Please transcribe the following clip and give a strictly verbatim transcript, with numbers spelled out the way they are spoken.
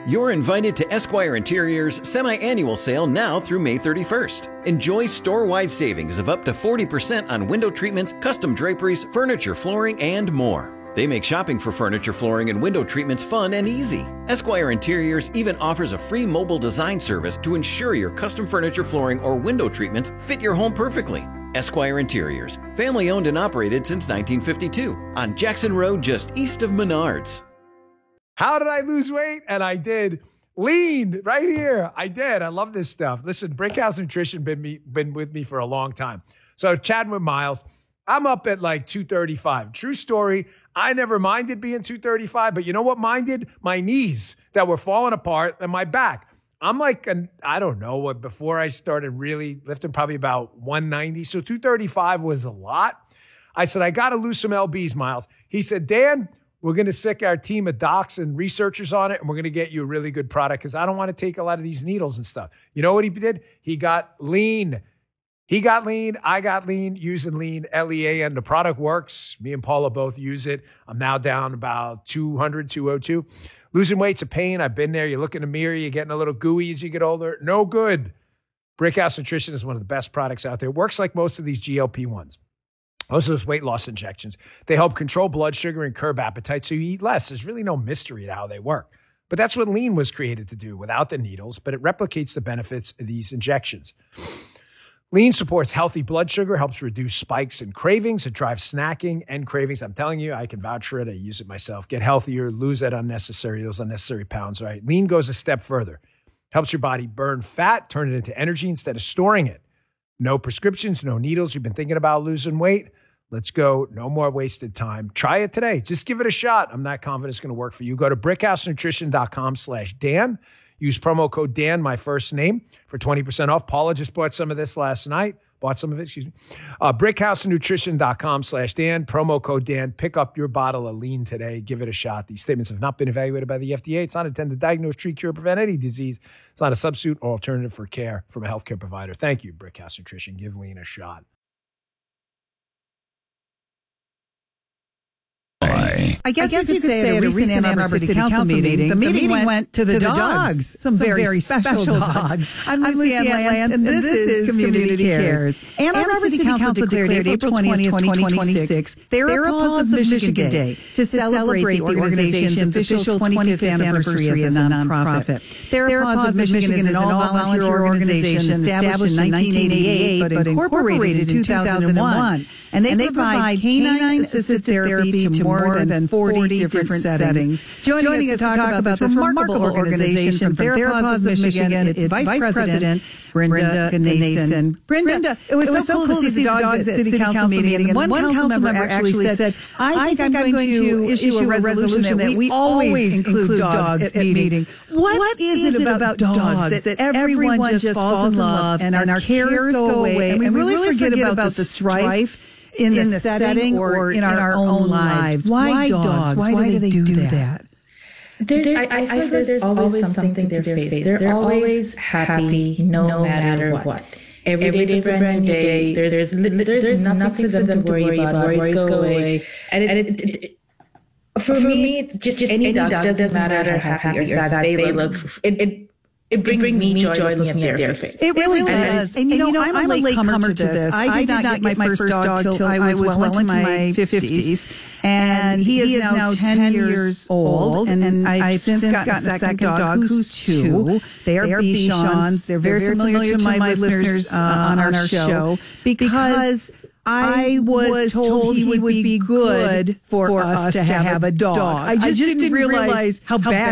You're invited to Esquire Interior's semi-annual sale now through May thirty-first. Enjoy store-wide savings of up to forty percent on window treatments, custom draperies, furniture, flooring, and more. They make shopping for furniture, flooring, and window treatments fun and easy. Esquire Interiors even offers a free mobile design service to ensure your custom furniture, flooring, or window treatments fit your home perfectly. Esquire Interiors, family owned and operated since nineteen fifty-two, on Jackson Road just east of Menards. How did I lose weight? And I did. Lean right here. I did. I love this stuff. Listen, Brickhouse Nutrition been me been with me for a long time. So chatting with Miles, I'm up at like two thirty-five. True story. I never minded being two thirty-five, but you know what minded? My knees that were falling apart and my back. I'm like, an, I don't know, what before I started really lifting, probably about one ninety. So two thirty-five was a lot. I said, I got to lose some L Bs, Miles. He said, Dan, we're going to sick our team of docs and researchers on it, and we're going to get you a really good product because I don't want to take a lot of these needles and stuff. You know what he did? He got lean. He got lean. I got lean using lean, L E A, and the product works. Me and Paula both use it. I'm now down about two hundred, two oh two. Losing weight's a pain. I've been there. You look in the mirror, you're getting a little gooey as you get older. No good. Brickhouse Nutrition is one of the best products out there. It works like most of these G L P ones. Most of those weight loss injections. They help control blood sugar and curb appetite so you eat less. There's really no mystery to how they work. But that's what lean was created to do without the needles, but it replicates the benefits of these injections. Lean supports healthy blood sugar, helps reduce spikes and cravings. It drives snacking and cravings. I'm telling you, I can vouch for it. I use it myself. Get healthier, lose that unnecessary, those unnecessary pounds, right? Lean goes a step further. Helps your body burn fat, turn it into energy instead of storing it. No prescriptions, no needles. You've been thinking about losing weight? Let's go. No more wasted time. Try it today. Just give it a shot. I'm not confident it's going to work for you. Go to brickhousenutrition.com slash Dan. Use promo code Dan, my first name, for twenty percent off. Paula just bought some of this last night. Bought some of it, excuse me. Uh, brickhousenutrition.com slash Dan. Promo code Dan. Pick up your bottle of lean today. Give it a shot. These statements have not been evaluated by the F D A. It's not intended to diagnose, treat, cure, prevent any disease. It's not a substitute or alternative for care from a healthcare provider. Thank you, Brickhouse Nutrition. Give lean a shot. I guess, I guess you could, you could say, say at a recent Ann Arbor City, City Council meeting, the meeting, the meeting went, went to the, to the dogs, dogs, some, some very, very special dogs. dogs. I'm Lucy Ann Lance, and, and this is Community Cares. Cares. Ann Arbor City, City Council declared April twentieth, twenty twenty-six Therapause of Michigan Day to celebrate the organization's official twenty-fifth anniversary as a nonprofit. Therapause of Michigan is an all-volunteer organization established in nineteen eighty-eight but incorporated in two thousand one. And they provide canine-assisted therapy to more than forty different settings. Joining, Joining us to talk about, about this remarkable organization from Therapause of Michigan, its Vice President, Brenda Gnason. Brenda, it was, it was so, so cool to see the dogs at City Council meeting. And one council member actually said, I think I'm going to issue a resolution that we always include dogs at meeting. What is it about dogs that everyone just falls in love and our cares go away and we really forget about the strife in the, in the setting or in our, in our own lives? Why, Why dogs? Why, Why do they do that? that? There's, I, I, I feel like there's, there's always something to their face. face. They're, They're always happy no, no matter what. what. Every, Every day is a brand new day. There's, there's, there's, there's nothing for them to worry about. Worries go away. And, it, and it, it, it, for, for me, it's just, just any, any dog. It doesn't matter how happy or sad they look. It, it, It brings, it brings me joy, joy looking, looking at their face. It really and does. And, and, you know, and, you know I'm, I'm a late comer to this. I did, I did not, not get my first dog till I was well into my fifties. And he is now ten years old. And I've since gotten a second dog who's two. They are Bichons. They're very familiar to my listeners on our show because I was told he would be good for us to have a dog. I just didn't realize how bad